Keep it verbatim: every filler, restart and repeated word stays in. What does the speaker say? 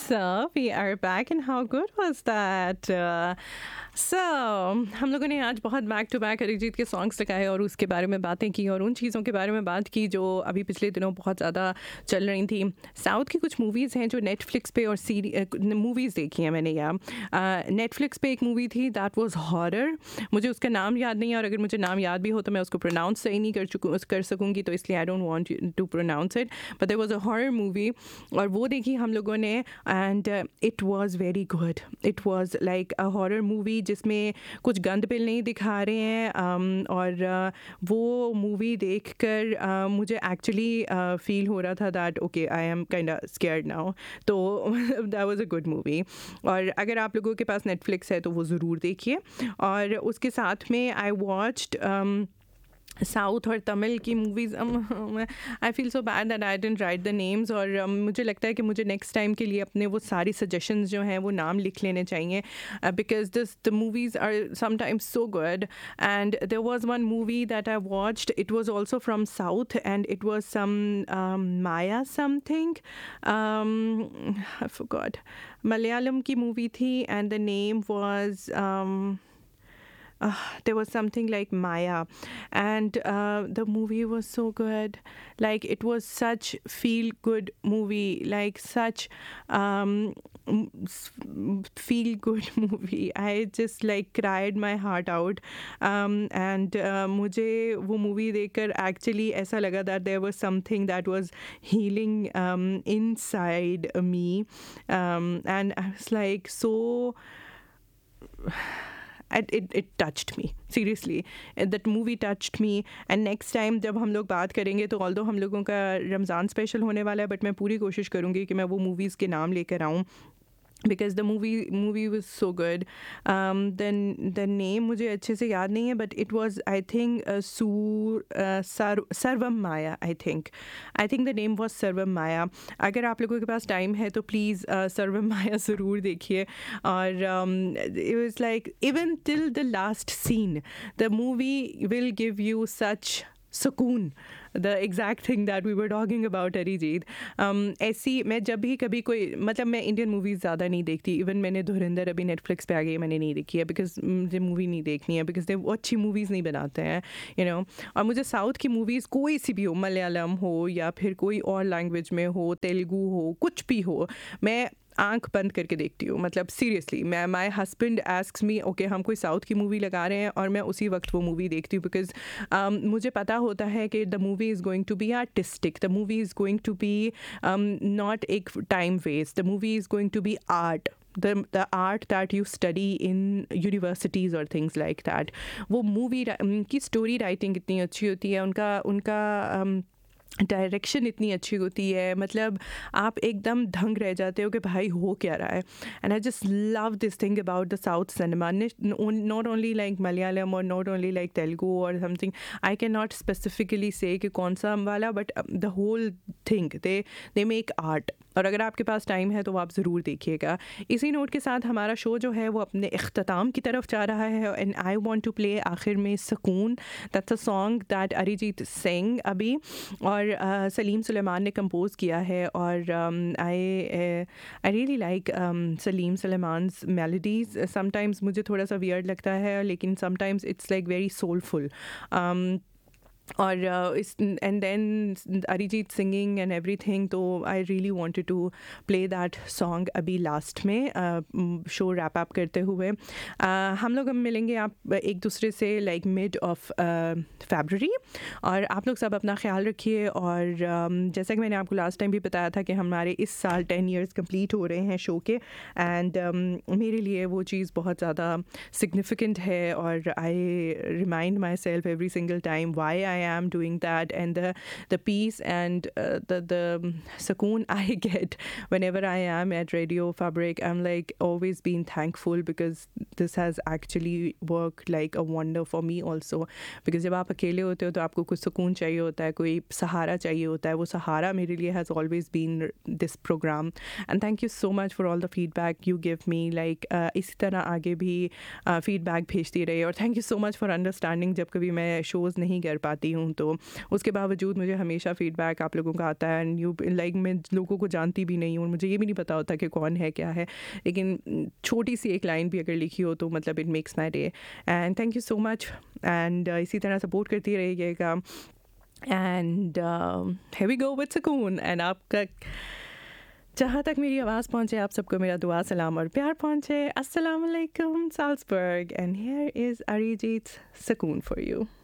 So we are back, and how good was that? Uh, so हम लोगों ने आज बहुत बैक टू बैक अरिजीत के सॉन्ग्स लगाए और उसके बारे में बातें की और उन चीज़ों के बारे में बात की जो अभी पिछले दिनों बहुत ज़्यादा चल रही थी। साउथ की कुछ मूवीज़ हैं जो नेटफ्लिक्स पे और सीरी मूवीज़ देखी हैं मैंने यार। नेटफ्लिक्स पे एक मूवी थी दैट वाज हॉरर, मुझे उसका नाम याद नहीं है और अगर मुझे नाम याद भी हो तो मैं उसको प्रोनाउंस सही नहीं कर चुकूँ कर सकूँगी, तो इसलिए I don't want to pronounce it, but there was a horror movie और वो देखी हम लोगों ने and it was very good. It was like a horror movie जिसमें कुछ गंद पिल नहीं दिखा रहे हैं um, और uh, वो मूवी देखकर uh, मुझे एक्चुअली फील हो रहा था that okay I am kind of scared now, तो that was a good movie. और अगर आप लोगों के पास नेटफ्लिक्स है तो वो ज़रूर देखिए। और उसके साथ में आई वॉच्ड साउथ और तमिल की movies. I feel so bad that I didn't right the names और um, मुझे लगता है कि मुझे नेक्स्ट टाइम के लिए अपने वो सारी सजेशंस जो हैं वो नाम लिख लेने चाहिए because this the movies are sometimes so good. And there was one movie that I watched, it was also from south and it was some Maya something, I forgot, Malayalam की मूवी थी and the name was Uh, there was something like Maya, and uh, the movie was so good. Like it was such feel-good movie, like such um, feel-good movie. I just like cried my heart out, um, and uh, मुझे वो movie देखकर actually ऐसा लगा that there was something that was healing um, inside me, um, and I was like so. It, it it touched me seriously. That movie touched me. And next time जब हम लोग बात करेंगे तो although हम लोगों का रमज़ान स्पेशल होने वाला है, बट मैं पूरी कोशिश करूँगी कि मैं वो मूवीज़ के नाम लेकर आऊँ because the movie movie was so good. Um, then the name मुझे अच्छे से याद नहीं है, but it was I think uh, Sur uh, Sar Sarvam Maya. I think I think the name was Sarvam Maya. अगर आप लोगों के पास टाइम है तो प्लीज़ सर्वम माया ज़रूर देखिए। और um, it was like even till the last scene the movie will give you such सुकून, the exact thing that we were talking about Arijit. ऐसी मैं जब भी कभी कोई मतलब मैं इंडियन मूवीज़ ज़्यादा नहीं देखती, इवन मैंने धुरंधर अभी नेटफ्लिक्स पे आ गई मैंने नहीं देखी है बिकॉज मुझे मूवी नहीं देखनी है बिकॉज वो अच्छी मूवीज़ नहीं बनाते हैं यू नो। और मुझे साउथ की मूवीज़ कोई सी भी हो, मलयालम हो या फिर कोई और लैंग्वेज में हो, तेलुगू हो, कुछ भी हो, मैं आंख बंद करके देखती हूँ। मतलब सीरियसली मैं my husband asks me okay हम कोई साउथ की मूवी लगा रहे हैं और मैं उसी वक्त वो मूवी देखती हूँ बिकॉज um, मुझे पता होता है कि the movie is going to be artistic, the movie is going to be not एक time waste, the movie is going to be art, the the art that you study in universities or things like that. वो movie की story writing इतनी अच्छी होती है, उनका उनका um, direction इतनी अच्छी होती है, मतलब आप एकदम दंग रह जाते हो कि भाई हो क्या रहा है। And I just love this thing about the south cinema, not only like Malayalam और नॉट ओनली लाइक तेलुगू और something, I can not specifically से कि कौन सा वाला, but the whole thing they they make art. और अगर आपके पास टाइम है तो आप ज़रूर देखिएगा। इसी नोट के साथ हमारा शो जो है वो अपने इख्तिताम की तरफ जा रहा है and I want to play आखिर में सुकून, that's a song that Arijit Singh अभी और uh, सलीम सुलेमान ने कंपोज किया है। और आई I really like Salim सुलेमान्स melodies. Sometimes मुझे थोड़ा सा वियर्ड लगता है लेकिन sometimes it's like very soulful. और इस and then Arijit singing and everything, तो I really wanted to play that song अभी लास्ट में शो रैप अप करते हुए। uh, हम लोग हम मिलेंगे आप एक दूसरे से लाइक मिड ऑफ फरवरी, और आप लोग सब अपना ख्याल रखिए। और um, जैसा कि मैंने आपको लास्ट टाइम भी बताया था कि हमारे इस साल टेन ईयर्स कंप्लीट हो रहे हैं शो के, एंड um, मेरे लिए वो चीज़ बहुत ज़्यादा सिग्निफिकेंट है और I remind my self every single time Y I I am doing that, and the the peace and uh, the the sukoon I get whenever I am at Radio Fabric. I'm like always been thankful because this has actually worked like a wonder for me also. Because जब आप अकेले होते हो तो आपको कुछ सुकून चाहिए होता है, कोई सहारा चाहिए होता है। वो सहारा मेरे लिए has always been this program. And thank you so much for all the feedback you give me. Like uh, इसी तरह आगे भी uh, feedback भेजती रही, और thank you so much for understanding जब कभी मैं shows नहीं कर पाती आई हूँ, तो उसके बावजूद मुझे हमेशा फीडबैक आप लोगों का आता है। एंड यू लाइक मैं लोगों को जानती भी नहीं हूँ, मुझे ये भी नहीं पता होता कि कौन है क्या है, लेकिन छोटी सी एक लाइन भी अगर लिखी हो तो मतलब it makes my day. And thank you so much, and इसी तरह सपोर्ट करती रहिएगा। And here we go with सुकून। एंड आपका जहाँ तक मेरी आवाज़ पहुँचे, आप सबको मेरा दुआ सलाम और प्यार पहुँचे। अस्सलाम वालेकुम Salzburg, and here is Arijit सुकून फॉर यू।